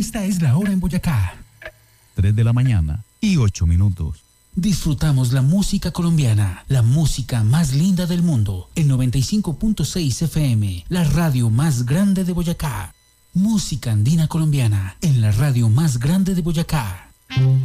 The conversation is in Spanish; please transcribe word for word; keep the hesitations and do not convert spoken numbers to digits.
Esta es la hora en Boyacá. tres de la mañana y ocho minutos. Disfrutamos la música colombiana, la música más linda del mundo. El noventa y cinco punto seis F M, la radio más grande de Boyacá. Música andina colombiana en la radio más grande de Boyacá.